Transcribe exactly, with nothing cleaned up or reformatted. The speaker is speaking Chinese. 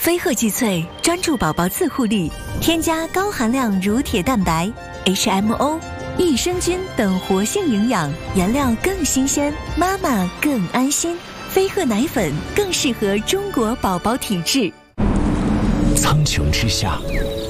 飞鹤肌萃专注宝宝自护力，添加高含量乳铁蛋白、H M O、益生菌等活性营养，原料更新鲜，妈妈更安心。飞鹤奶粉更适合中国宝宝体质。 苍穹之下，